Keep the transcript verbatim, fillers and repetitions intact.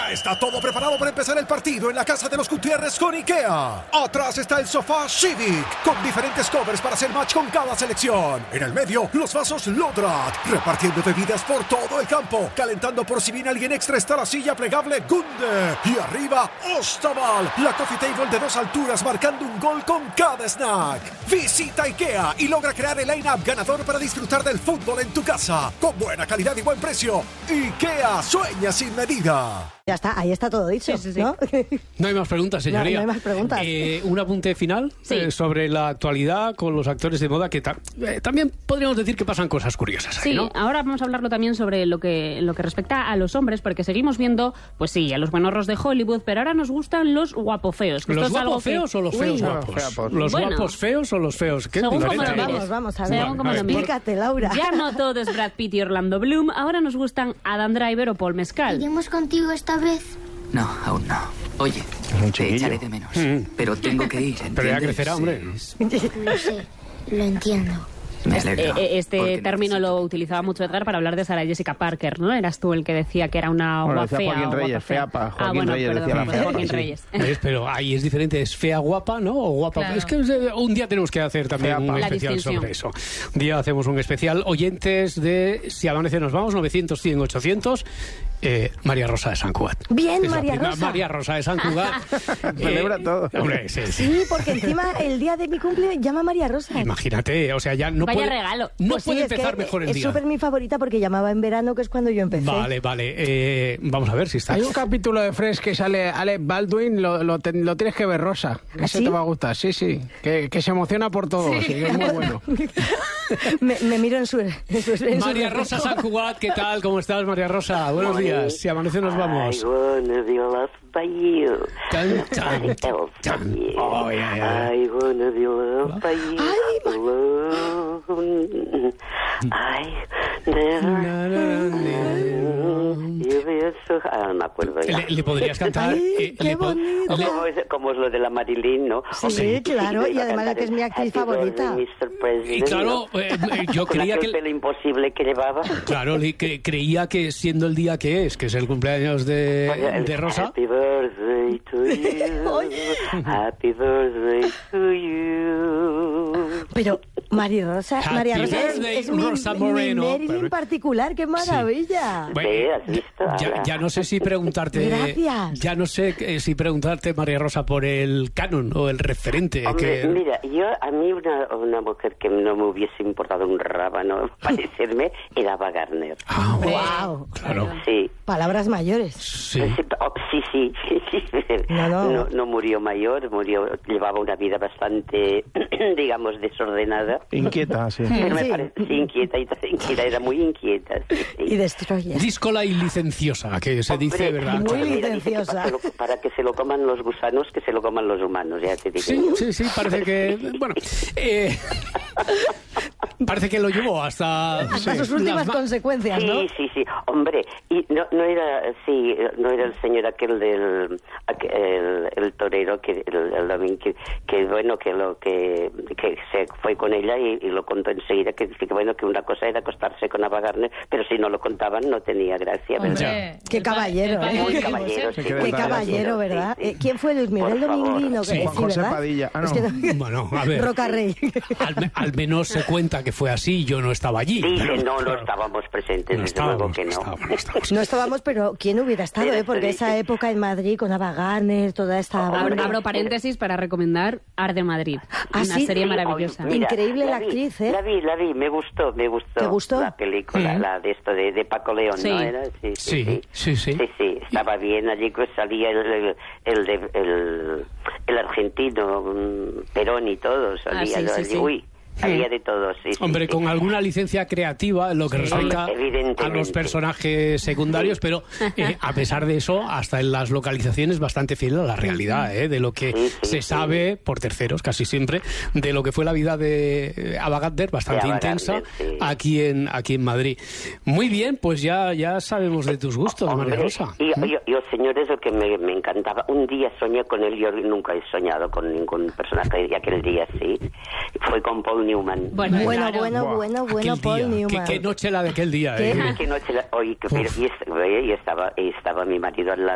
Ya está todo preparado para empezar el partido en la casa de los Gutiérrez con IKEA. Atrás está el sofá Civic, con diferentes covers para hacer match con cada selección. En el medio, los vasos Lodrat, repartiendo bebidas por todo el campo. Calentando por si viene alguien extra está la silla plegable Gunde. Y arriba, Ostaval, la coffee table de dos alturas marcando un gol con cada snack. Visita IKEA y logra crear el line-up ganador para disfrutar del fútbol en tu casa. Con buena calidad y buen precio. IKEA, sueña sin medida. Ya está, ahí está todo dicho, sí, sí, sí. ¿no? No hay más preguntas, señoría. No, no hay más preguntas. Eh, un apunte final Sí. eh, sobre la actualidad con los actores de moda, que ta- eh, también podríamos decir que pasan cosas curiosas ahí, Sí, ¿no? ahora vamos a hablarlo también sobre lo que, lo que respecta a los hombres, porque seguimos viendo, pues sí, a los buenorros de Hollywood, pero ahora nos gustan los guapofeos. que ¿Los esto es algo guapos que- feos o los Uy. feos No, guapos? feapos. ¿Los Bueno. guapos feos o los feos? ¿Qué Según diferente como lo hay? mires. Vamos, vamos, a ver. Según como lo mires. Explícate, Laura. Ya no todo es Brad Pitt y Orlando Bloom, ahora nos gustan Adam Driver o Paul Mescal. ¿Iremos contigo esta vez? No, aún no. Oye, un te chiquillo. echaré de menos. Mm. Pero tengo que ir, Pero ya ¿entiendes? crecerá, hombre. Es- Lo sé, lo entiendo. Me Eh, alegro. eh, Este porque término necesito- lo utilizaba mucho Edgar para hablar de Sarah Jessica Parker, ¿no? Eras tú el que decía que era una Bueno, guapa decía fea. Joaquín o Reyes, guapa fea. feapa. ah, Joaquín bueno, Reyes perdón, decía la perdón, feapa, Joaquín sí. Reyes. ¿Ves? Pero ahí es diferente, es fea guapa, ¿no? O guapa. Claro. Es que eh, un día tenemos que hacer también Feapa. un La especial distinción. sobre eso. Un día hacemos un especial. Oyentes de Si Amanece Nos Vamos, novecientos, cien, ochocientos. Eh, María Rosa de Sant Cugat. Bien, Es la María primera Rosa. María Rosa de Sant Cugat. Celebra todo. Hombre, sí, sí. Sí, porque encima el día de mi cumple llama María Rosa. Imagínate, o sea, ya no Vaya puede, regalo. no Pues sí, puede es que empezar mejor el es día. súper mi favorita porque llamaba en verano, que es cuando yo empecé. Vale, vale. Eh, vamos a ver si está. Hay un capítulo de Friends que sale Alec Baldwin, lo, lo, te- lo tienes que ver, Rosa. ¿Ah, Ese sí? te va a gustar, sí, sí. Que, que se emociona por todo, sí, que es muy bueno. me, me miro en su... En su en su María reflejo. Rosa Sant Cugat, ¿qué tal? ¿Cómo estás, María Rosa? Buenos días. Si Amanece Nos Vamos. I wanna be loved by you. Tan, tan, Nobody else tan. but you. Oh, yeah, yeah. I wanna be loved by you. Ay, alone. I never. You be so- Ah, no me acuerdo ya. ¿Le, le podrías cantar? Ay, eh, qué le po- bonito. le- Como es, como es lo de la Marilyn, ¿no? Sí, Hombre, claro, te y iba a además cantar que es mi el actriz Happy favorita. Birthday, mister President, Y claro, ¿no? eh, eh, yo Con creía aquel que... pelo imposible que llevaba. Claro, le- que, creía que siendo el día que es, que es el cumpleaños de, Oye, el de Rosa... Happy birthday to you. Happy birthday to you. Pero María Rosa, Happy María Rosa es, birthday, es mi, Rosa mi Moreno. Marilyn particular, qué maravilla. Bueno, Ve, ¿has visto? ya, Ahora. ya no sé si preguntarte... Gracias. Ya no sé eh, si preguntarte, María Rosa, por el canon o el referente. Hombre, que... mira, yo a mí una, una mujer que no me hubiese importado un rábano parecerme era Ava Gardner. Ah, bueno, Wow. claro. Sí. Palabras mayores. Sí. Sí, oh, sí, sí, sí, sí. No, no. No, no murió mayor, murió, llevaba una vida bastante, digamos, desordenada. Inquieta, sí. Pero me Sí. parece, sí, inquieta, y inquieta, era muy inquieta. Sí, sí. Y destroyer. Díscola y licenciosa, que se Hombre, dice, ¿verdad? muy pues mira, dice que licenciosa. para, que lo- para que se lo coman los gusanos, que se lo coman los humanos, ya te digo. Sí, sí, sí, parece que... Bueno, eh, parece que lo llevó hasta... Hasta sí, sus últimas las ma- consecuencias, ¿no? Sí, sí, sí. Hombre, y no, no era, sí, no era el señor aquel del, aquel- el, el torero que, el, el domingo, que, que bueno, que lo que, que se fue con ella y, y lo contó enseguida, que dice que bueno, que una cosa era acostarse con Ava Gardner, pero si no lo contaban no tenía gracia, ¿verdad? Hombre, Qué el pa- caballero, el ¿eh? Muy padre caballero, Sí, sí, qué muy Qué detalle. caballero, ¿verdad? sí, sí. Eh, ¿Quién fue Luis Miguel Por favor. Dominguino? Sí, Juan José Padilla. Ah, no. Es que no- Bueno, a ver. Roca Rey. Al, me- al menos se cuenta que fue así, yo no estaba allí. Sí, pero- que no, no pero- estábamos presentes, No desde luego estábamos, que no no. estábamos, no estábamos. No estábamos, pero ¿quién hubiera estado? Mira, Eh? Porque te esa dije. época en Madrid con Ava Gardner, toda esta... Hombre, Abro, banda. abro paréntesis para recomendar Arde Madrid, Ah, una sí, serie sí, maravillosa. Mira, Increíble la vi, actriz, ¿eh? La vi, la vi, me gustó, me gustó. ¿Te gustó? La película, Mm. la de esto de, de Paco León, Sí. ¿no era? Sí, Sí, sí, sí, sí. Sí, sí, estaba bien, allí pues salía el, el, el, de- el, el argentino, mm, Perón y todo, salía Ah, sí, sí, allí, sí. uy, había de todo, sí. sí, Hombre, sí. con alguna licencia creativa en lo que Sí, respecta a evidentemente. los personajes secundarios, pero eh, a pesar de eso, hasta en las localizaciones bastante fiel a la realidad, ¿eh? De lo que Sí, sí, se sí. sabe, por terceros casi siempre, de lo que fue la vida de eh, Ava Gardner, bastante De Ava intensa, Gardner, sí. aquí en aquí en Madrid. Muy bien, pues ya, ya sabemos de tus gustos, María Hombre, Rosa. Y, yo, yo, señores, lo que me, me encantaba, un día soñé con él, yo nunca he soñado con ningún personaje, y aquel día sí, fue con Paul Newman. Bueno, Bueno, claro. bueno, bueno, bueno, Aquel Paul día. Newman. ¿Qué, qué noche la de aquel día, ¿Qué? ¿eh? Que noche la- oye, que- pero- y, est- y estaba, y estaba mi marido al lado.